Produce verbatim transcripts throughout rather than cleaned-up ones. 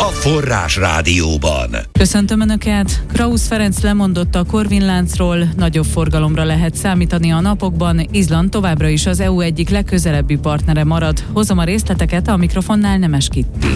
Forrás Rádióban. Köszöntöm Önöket! Krausz Ferenc lemondott a Corvin láncról, nagyobb forgalomra lehet számítani a napokban, Izland továbbra is az é u egyik legközelebbi partnere marad. Hozom a részleteket, a mikrofonnál Nemes Kitti.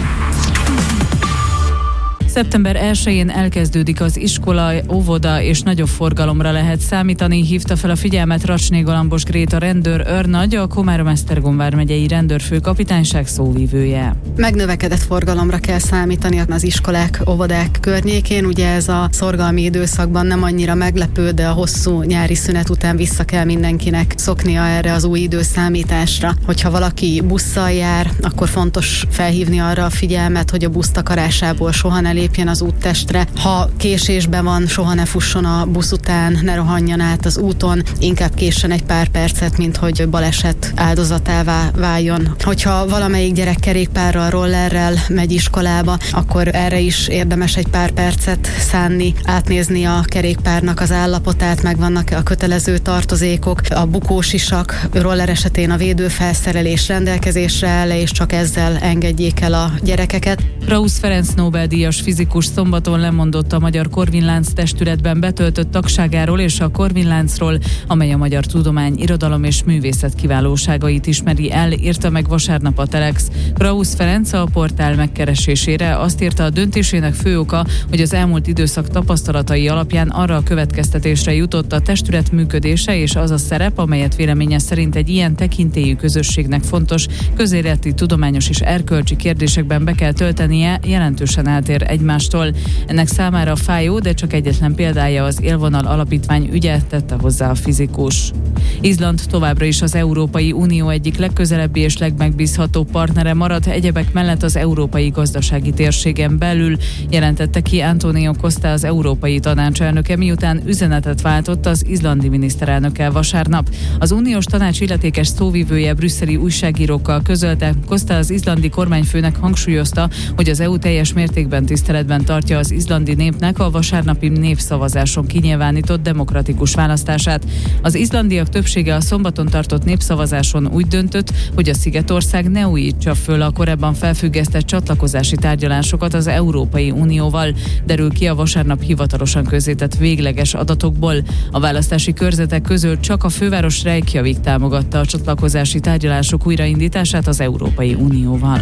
szeptember elsején elkezdődik az iskola, óvoda és nagyobb forgalomra lehet számítani, hívta fel a figyelmet Racsné-Galambos Gréta rendőr őrnagy, a Komárom-Esztergom vármegyei rendőrfőkapitányság szóvivője. Megnövekedett forgalomra kell számítani az iskolák, óvodák környékén. Ugye ez a szorgalmi időszakban nem annyira meglepő, de a hosszú nyári szünet után vissza kell mindenkinek szoknia erre az új időszámításra. Hogyha valaki busszal jár, akkor fontos felhívni arra a figyelmet, hogy a busz takarásából soha ne lépjen az úttestre. Ha késésben van, soha ne fusson a busz után, ne rohanjon át az úton, inkább késsen egy pár percet, mint hogy baleset áldozatává váljon. Hogyha valamelyik gyerek kerékpárral, rollerrel megy iskolába, akkor erre is érdemes egy pár percet szánni, átnézni a kerékpárnak az állapotát, megvannak a kötelező tartozékok, a bukósisak, roller esetén a védőfelszerelés rendelkezésre áll, és csak ezzel engedjék el a gyerekeket. Krausz Ferenc Nobel-díjas fizikus szombaton lemondott a Magyar Corvin Lánc testületben betöltött tagságáról és a Corvin Láncról, amely a magyar tudomány, irodalom és művészet kiválóságait ismeri el, írta meg vasárnap a Telex. Krausz Ferenc a portál megkeresésére azt írta, a döntésének fő oka, hogy az elmúlt időszak tapasztalatai alapján arra a következtetésre jutott, a testület működése és az a szerep, amelyet véleménye szerint egy ilyen tekintélyű közösségnek fontos, közéleti, tudományos és erkölcsi kérdésekben be kell töltenie, jelentősen eltér egymástól. Ennek számára fájó, de csak egyetlen példája az Élvonal Alapítvány ügye, tette hozzá a fizikus. Izland továbbra is az Európai Unió egyik legközelebbi és legmegbízhatóbb partnere marad, egyebek mellett az Európai Gazdasági Térségen belül, jelentette ki Antonio Costa, az Európai Tanács elnöke, miután üzenetet váltott az izlandi miniszterelnökkel vasárnap. Az uniós tanács illetékes szóvivője brüsszeli újságírókkal közölte, Costa az izlandi kormányfőnek hangsúlyozta, hogy az é u teljes mértékben tiszteletben tartja az izlandi népnek a vasárnapi népszavazáson kinyilvánított demokratikus választását. Az izlandiak többsége a szombaton tartott népszavazáson úgy döntött, hogy a Szigetország ne újítsa föl a korábban felfüggesztett csatlakozási tárgyalásokat az Európai Unióval, derül ki a vasárnap hivatalosan közzétett végleges adatokból. A választási körzetek közül csak a főváros Reykjavik támogatta a csatlakozási tárgyalások újraindítását az Európai Unióval.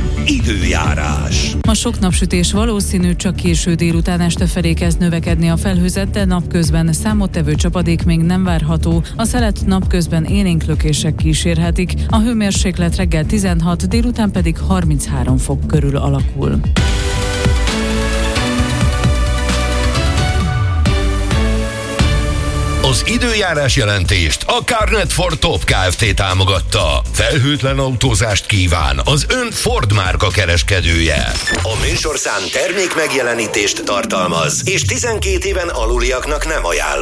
Időjárás. Ma sok napsütés valószínű, csak késő délután este felé kezd növekedni a felhőzet, de napközben számottevő csapadék még nem várható. A szelet napközben élénk lökések kísérhetik. A hőmérséklet reggel tizenhat, délután pedig harminchárom fok körül alakul. Az időjárás jelentést a Carnet Ford Top Kft. Támogatta. Felhőtlen autózást kíván az ön Ford márka kereskedője. A műsorszám termék megjelenítést tartalmaz, és tizenkét éven aluliaknak nem ajánlott.